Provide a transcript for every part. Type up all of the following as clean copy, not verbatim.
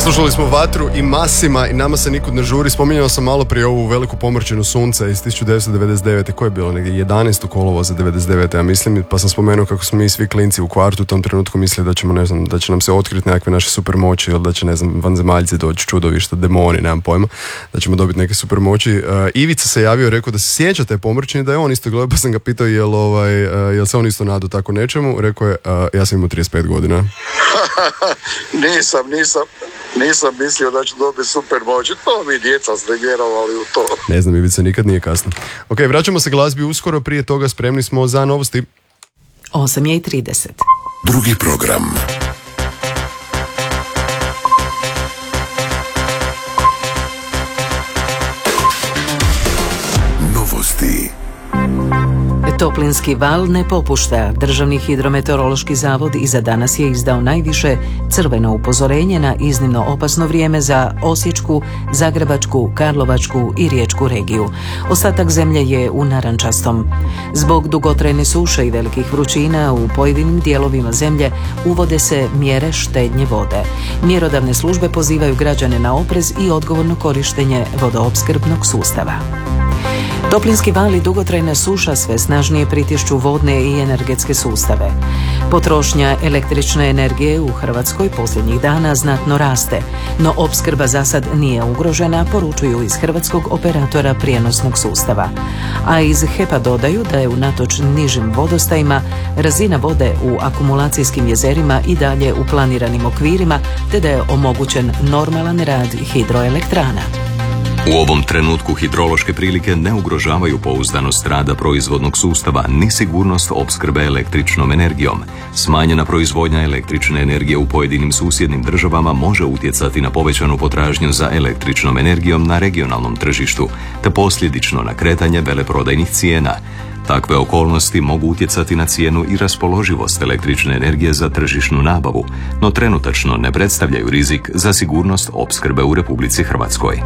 Slušali smo Vatru i Masima i Nama se nikud ne žuri. Spominjao sam malo prije ovu veliku pomrčinu sunca iz 1999. Koje je bilo negdje 11. kolovoza 99. ja mislim, pa sam spomenuo kako smo mi svi klinci u kvartu u tom trenutku mislili da ćemo, ne znam, da će nam se otkriti nekakve naše supermoći ili da će, ne znam, vanzemaljci doći, čudovišta, demoni, nemam pojma, da ćemo dobiti neke supermoći. Ivica se javio i rekao da se sjeća te pomrčine, da je on isto gledao, pa sam ga pitao jel se on isto nadu tako nečemu. Rekao je, ja sam imao 35 godina. Nisam mislio da ću dobiti super moći. To mi djeca ste vjerovali u to. Ne znam, Ivica, nikad nije kasno. Ok, vraćamo se glazbi uskoro. Prije toga spremni smo za novosti. 8:30. Drugi program. Novosti. Toplinski val ne popušta. Državni hidrometeorološki zavod i za danas je izdao najviše crveno upozorenje na iznimno opasno vrijeme za Osječku, Zagrebačku, Karlovačku i Riječku regiju. Ostatak zemlje je u narančastom. Zbog dugotrajne suše i velikih vrućina u pojedinim dijelovima zemlje uvode se mjere štednje vode. Mjerodavne službe pozivaju građane na oprez i odgovorno korištenje vodoopskrbnog sustava. Toplinski val i dugotrajna suša sve snažnije pritišću vodne i energetske sustave. Potrošnja električne energije u Hrvatskoj posljednjih dana znatno raste, no opskrba za sad nije ugrožena, poručuju iz hrvatskog operatora prijenosnog sustava. A iz HEP-a dodaju da je unatoč nižim vodostajima razina vode u akumulacijskim jezerima i dalje u planiranim okvirima, te da je omogućen normalan rad hidroelektrana. U ovom trenutku hidrološke prilike ne ugrožavaju pouzdanost rada proizvodnog sustava ni sigurnost opskrbe električnom energijom. Smanjena proizvodnja električne energije u pojedinim susjednim državama može utjecati na povećanu potražnju za električnom energijom na regionalnom tržištu, te posljedično na kretanje veleprodajnih cijena. Takve okolnosti mogu utjecati na cijenu i raspoloživost električne energije za tržišnu nabavu, no trenutačno ne predstavljaju rizik za sigurnost opskrbe u Republici Hrvatskoj.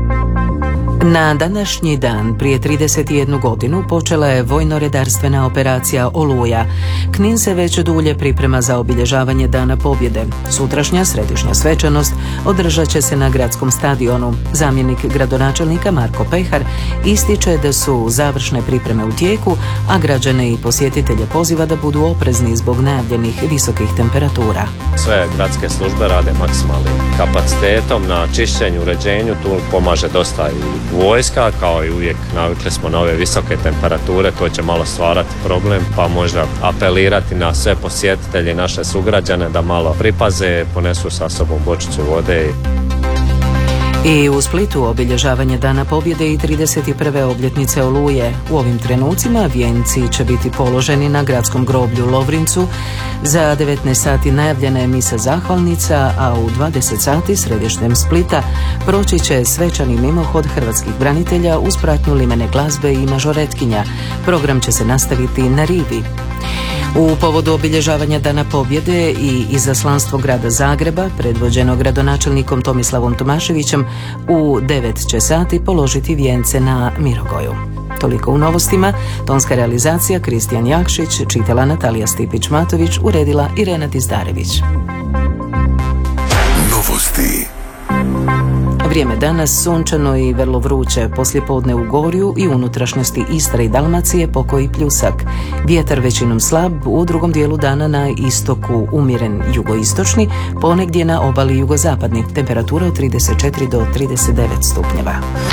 Na današnji dan, prije 31 godinu, počela je vojno-redarstvena operacija Oluja. Knin se već dulje priprema za obilježavanje Dana pobjede. Sutrašnja središnja svečanost održat će se na gradskom stadionu. Zamjenik gradonačelnika Marko Pehar ističe da su završne pripreme u tijeku, a građane i posjetitelje poziva da budu oprezni zbog najavljenih visokih temperatura. Sve gradske službe rade maksimalnim kapacitetom na čišćenju, uređenju, tu pomaže dosta i vojska, kao i uvijek navikli smo na ove visoke temperature koje će malo stvarati problem, pa možda apelirati na sve posjetitelje i naše sugrađane da malo pripaze, ponesu sa sobom bočicu vode. I u Splitu obilježavanje Dana pobjede i 31. obljetnice Oluje. U ovim trenucima vijenci će biti položeni na gradskom groblju Lovrincu. Za 19 sati najavljena je misa zahvalnica, a u 20 sati središtem Splita proći će svečani mimohod hrvatskih branitelja uz pratnju limene glazbe i mažoretkinja. Program će se nastaviti na rivi. U povodu obilježavanja Dana pobjede i izaslanstvo grada Zagreba, predvođeno gradonačelnikom Tomislavom Tomaševićem, u 9 će sati položiti vijence na Mirogoju. Toliko u novostima. Tonska realizacija Kristijan Jakšić, čitala Natalija Stipić-Matović, uredila Irena Tizdarević. Novosti. Vrijeme danas sunčano i vrlo vruće, poslijepodne u Gorju i unutrašnjosti Istre i Dalmacije pokoji pljusak. Vjetar većinom slab, u drugom dijelu dana na istoku umjeren jugoistočni, ponegdje na obali jugozapadni. Temperatura od 34 do 39 stupnjeva.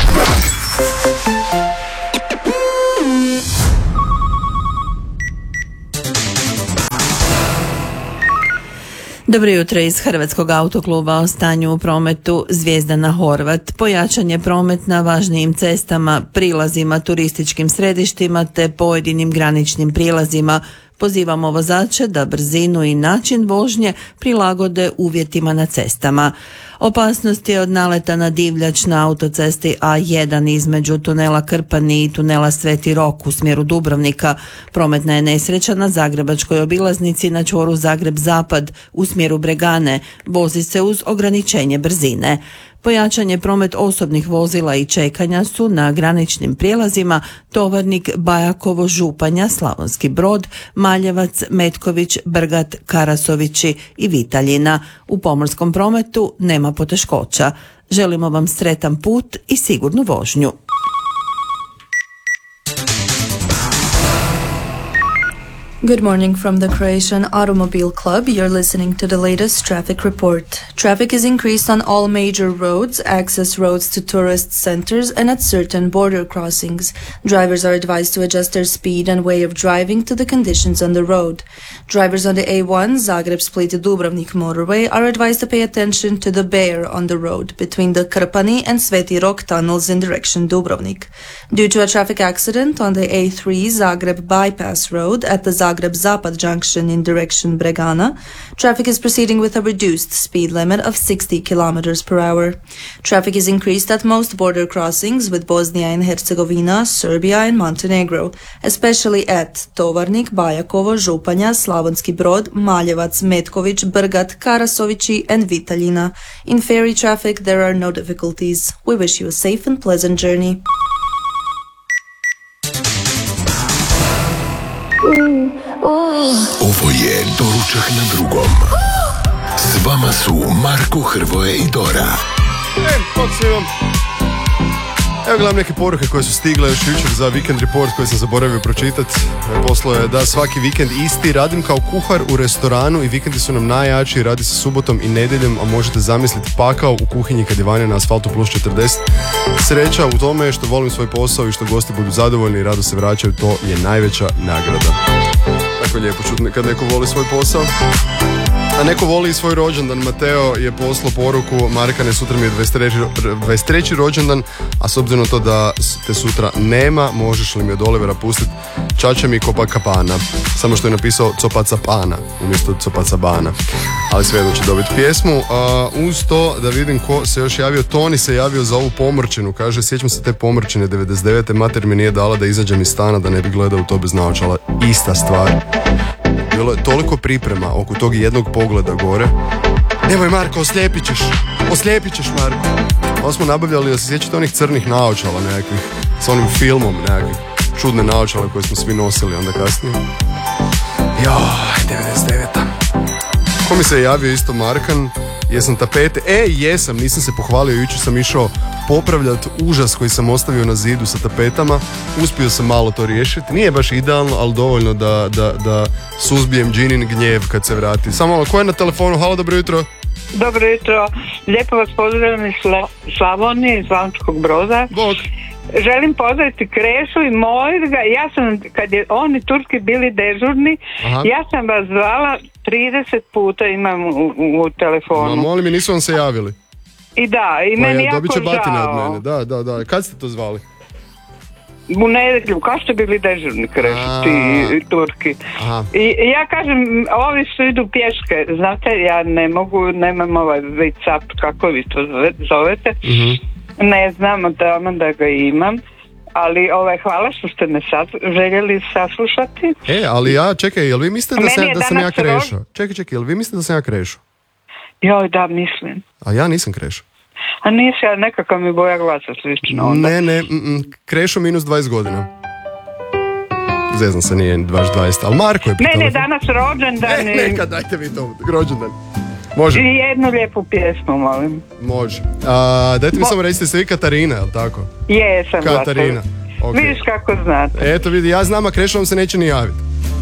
Dobro jutro iz Hrvatskog autokluba. O stanju u prometu. Zvijezdana Horvat. Pojačan je promet na važnijim cestama, prilazima, turističkim središtima te pojedinim graničnim prilazima. Pozivamo vozače da brzinu i način vožnje prilagode uvjetima na cestama. Opasnost je od naleta na divljač na autocesti A1 između tunela Krpani i tunela Sveti Rok u smjeru Dubrovnika. Prometna je nesreća na zagrebačkoj obilaznici na čvoru Zagreb-Zapad u smjeru Bregane. Vozi se uz ograničenje brzine. Pojačan je promet osobnih vozila i čekanja su na graničnim prijelazima Tovarnik, Bajakovo, Županja, Slavonski Brod, Maljevac, Metković, Brgat, Karasovići i Vitaljina. U pomorskom prometu nema poteškoća. Želimo vam sretan put i sigurnu vožnju. Good morning from the Croatian Automobile Club. You're listening to the latest traffic report. Traffic is increased on all major roads, access roads to tourist centers, and at certain border crossings. Drivers are advised to adjust their speed and way of driving to the conditions on the road. Drivers on the A1 Zagreb-Split-Dubrovnik motorway are advised to pay attention to the bear on the road between the Krpani and Sveti Rok tunnels in direction Dubrovnik. Due to a traffic accident on the A3 Zagreb bypass road at the Zagreb-Zapad junction in direction Bregana, traffic is proceeding with a reduced speed limit of 60 km per hour. Traffic is increased at most border crossings with Bosnia and Herzegovina, Serbia and Montenegro, especially at Tovarnik, Bajakovo, Županja, Slavonski Brod, Maljevac, Metković, Brgat, Karasovići and Vitaljina. In ferry traffic there are no difficulties. We wish you a safe and pleasant journey. Ovo je Doručak na drugom. S vama su Marko, Hrvoje i Dora. Evo gledam neke poruke koje su stigle još jučer za Weekend Report koji sam zaboravio pročitati. Poslao je da svaki vikend isti, radim kao kuhar u restoranu i vikendi su nam najjači, radi se subotom i nedjeljom, a možete zamisliti pakao u kuhinji kad je vanje na asfaltu plus 40. Sreća u tome što volim svoj posao i što gosti budu zadovoljni i rado se vraćaju, to je najveća nagrada. Tako je lijepo čuti kad neko voli svoj posao. A neko voli i svoj rođendan. Mateo je poslao poruku: Markane, sutra mi je 23. rođendan, a s obzirom na to da te sutra nema, možeš li mi od Olivera pustiti Čača mi Copacabana? Samo što je napisao Copacabana umjesto Copacabana. Ali svejedno će dobiti pjesmu. Uz to da vidim ko se još javio. Toni se javio za ovu pomrčinu. Kaže, sjećam se te pomrčine 99. Mater mi nije dala da izađem iz stana da ne bi gledao u to bez naočala. Ista stvar. Bilo je toliko priprema oko tog jednog pogleda gore. Nemoj Marko, oslijepit ćeš Marko. Onda smo nabavljali, da se sjećate onih crnih naočala nekakvih, s onim filmom nekakvih, čudne naočale koje smo svi nosili onda kasnije. Joj, 99. Ko mi se je javio isto Markan, jesam tapete, jesam, nisam se pohvalio, jučer sam išao popravljati užas koji sam ostavio na zidu sa tapetama, uspio sam malo to riješiti, nije baš idealno, ali dovoljno da suzbijem džinin gnjev kad se vrati. Samo malo, ko je na telefonu? Halo, dobro jutro. Dobro jutro, lijepo vas pozdravljam iz Slavonije, iz Slavonskog Broda. Bog. Želim pozdraviti Krešu i mojega. Ja sam, kad je oni Turski bili dežurni, ja sam vas zvala 30 puta, imam u telefonu. Molim, nisu vam se javili. I da, i meni jako žao. Dobit će batine od mene, da. Kad ste to zvali? U nedjelju, kao ste bili dežurni Krešu, ti Turki. I ja kažem, ovi su idu pješke, znate, ja ne mogu, nemam ovaj WhatsApp, kako vi to zovete. Ne znam da ga imam, ali hvala što ste me željeli saslušati. Ali ja, čekaj, jel vi mislite da sam ja Krešo? Čekaj, jel vi mislite da sam ja Krešo? Joj, da, mislim. A ja nisam Krešo. A nisi, ja nekako mi boja glasa slično onda. Ne, Krešo minus 20 godina. Zezam se, nije baš 20, ali Marko je pitao. Ne, danas rođendan. Neka, dajte mi to, rođendan. Može. I jednu lijepu pjesmu, molim. Može. Dajte mi samo recite se vi Katarina, jel tako? Jesam. Katarina. Okay. Vidiš kako znate. Eto vidi, ja znam, a Krešo vam se neće ni javiti.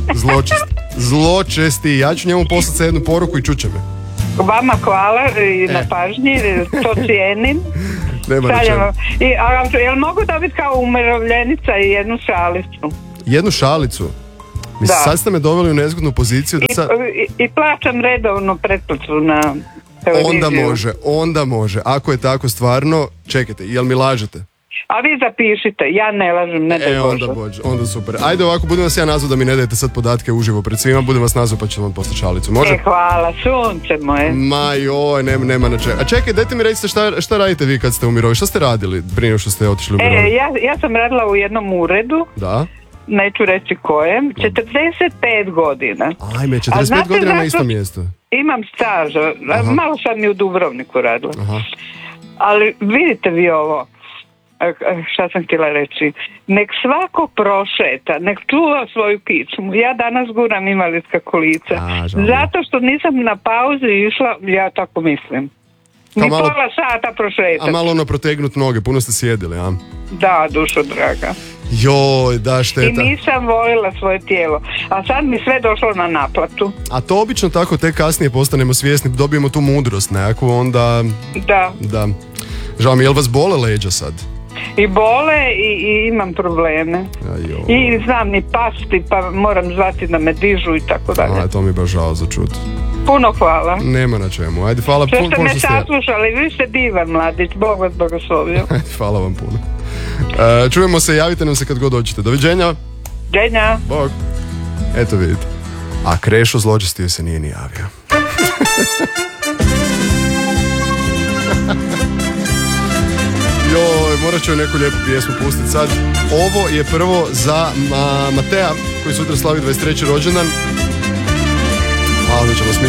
Zločesti. Ja ću njemu poslati se jednu poruku i čuće me. Vama hvala i na pažnji, to cijenim. Nema rečeno. Jel mogu dobiti kao umirovljenica i jednu šalicu? Jednu šalicu? Mislim, sad ste me doveli u nezgodnu poziciju da sad... I plaćam redovno pretplatu na televiziju. Onda može. Ako je tako stvarno, čekajte, jel mi lažete? A vi zapišite, ja ne lažem, ne daj Bože. Onda super. Ajde ovako, budem vas ja nazvao da mi ne dajete sad podatke uživo pred svima, budem vas nazvao pa ću vam poslati šalicu, može? Hvala, sunce moje. Ma joj, nema na čega. A čekaj, dajte mi recite šta radite vi kad ste u mirovini, šta ste radili prije što ste otišli u mirovinu? Ja sam radila u jednom uredu. Da? Neću reći kojem, 45 godina. Ajme, 45 godina na istom mjestu. Imam staž, malo sam i u Dubrovniku radila. Ali vidite vi ovo, šta sam htjela reći, nek svako prošeta, nek čuva svoju kičmu. Ja danas guram invalidska kolica, zato što nisam na pauzi išla, ja tako mislim. Ni pola sata prošetati. A malo protegnut noge, puno ste sjedili, a? Da, dušo draga. Joj, da, šteta. I nisam volila svoje tijelo. A sad mi sve došlo na naplatu. A to obično tako, tek kasnije postanemo svjesni, dobijemo tu mudrost nekakvu, onda... Da. Žao mi, jel vas bole leđa sad? I bole i imam probleme. I znam ni pasti, pa moram zvati da me dižu i tako dalje. To mi je baš žao za čut. Puno hvala. Nema na čemu. Ajde, hvala puno. Što ste me saslušali, vi ste divan mladić, Bog vas blagoslovio. Hvala vam puno. Čujemo se, javite nam se kad god dođete. Doviđenja. Doviđenja. Bog. Eto vidite. A Krešo zločestio se nije ni javio. Joj, morat ću neku lijepu pjesmu pustiti sad. Ovo je prvo za Matea, koji sutra slavi 23. rođendan. Ali ćemo smisliti